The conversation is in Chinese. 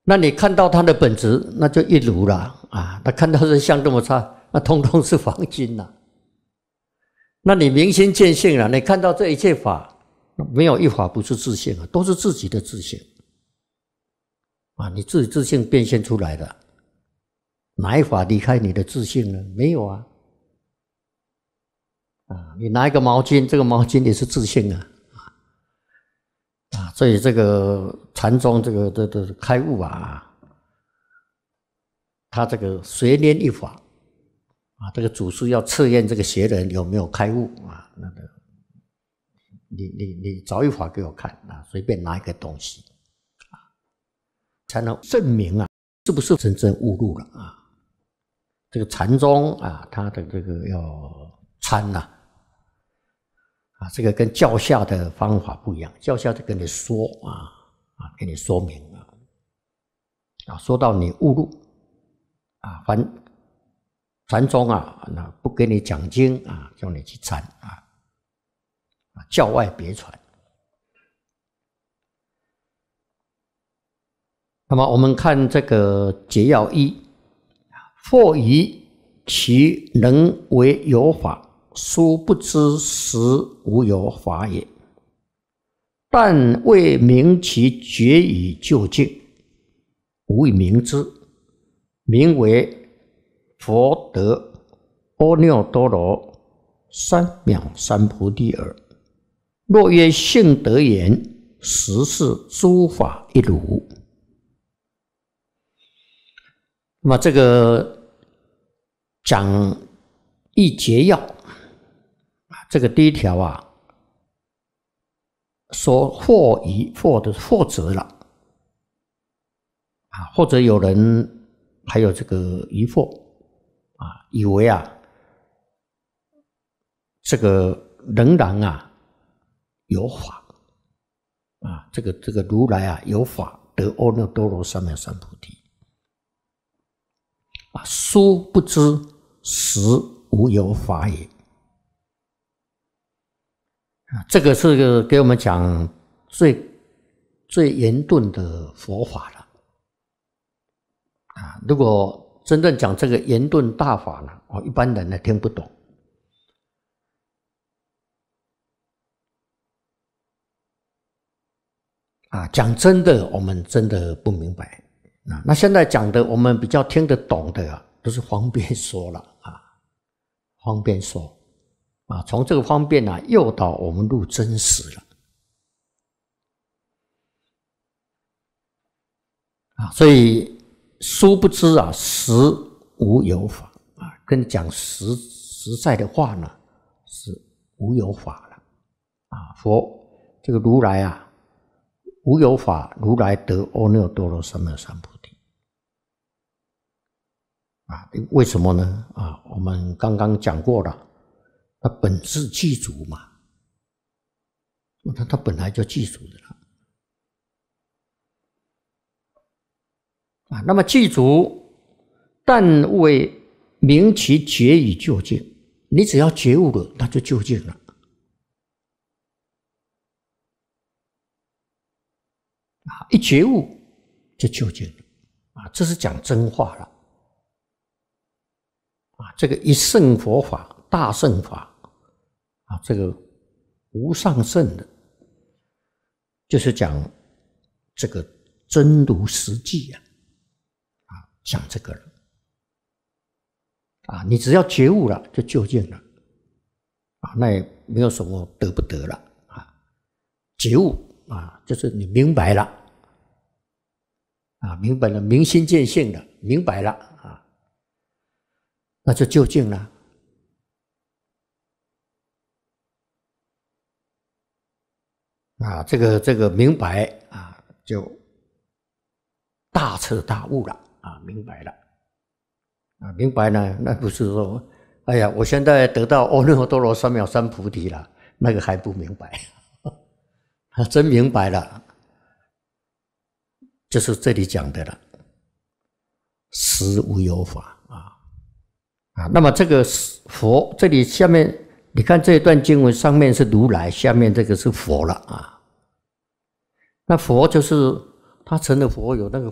那你看到它的本质，那就一如了啊。那看到这相这么差，那通通是妄心了。那你明心见性了，你看到这一切法，没有一法不是自性啊，都是自己的自性啊。你自己自性变现出来的，哪一法离开你的自性呢？没有啊。啊，你拿一个毛巾，这个毛巾也是自性啊。所以这个禅宗这个开悟啊，他这个随念一法啊，这个祖师要测验这个学人有没有开悟啊，那个你找一法给我看啊，随便拿一个东西啊，才能证明啊是不是真正悟入了啊。这个禅宗啊，他的这个要参呐。这个跟教下的方法不一样，教下就跟你说给你说明说到你悟入禅宗那不给你讲经叫你去参教外别传。那么我们看这个解要一，或以其能为有法，殊不知实无有法也，但未明其觉以究竟，无以明之，名为佛得阿耨多罗三藐三菩提耳。若曰性德言，实是诸法一如。那么这个讲一节要，这个第一条说或疑，或的或者了或者有人还有这个疑惑以为这个仍然有法这个如来有法得阿耨多罗三藐三菩提殊不知实无有法也。这个是给我们讲最严顿的佛法了如果真正讲这个严顿大法呢，一般人呢听不懂讲真的，我们真的不明白那现在讲的我们比较听得懂的都是方便说了方便说从这个方面诱导我们入真实了所以殊不知实无有法跟你讲实在的话呢，是无有法了佛这个如来无有法，如来得阿耨多罗三藐三菩提为什么呢我们刚刚讲过了，它本质具足嘛，它本来就具足的了那么具足，但为明其觉以究竟，你只要觉悟了，那就究竟了一觉悟就究竟了这是讲真话了这个一乘佛法，大乘法这个无上乘的，就是讲这个真如实际讲这个了你只要觉悟了就究竟了那也没有什么得不得了觉悟就是你明白了明白了，明心见性了，明白了那就究竟了这个明白就大彻大悟了明白了明白呢，那不是说哎呀我现在得到阿耨多罗三藐三菩提了，那个还不明白真明白了，就是这里讲的了，实无有法那么这个佛，这里下面你看这一段经文，上面是如来，下面这个是佛了那佛就是他成了佛，有那个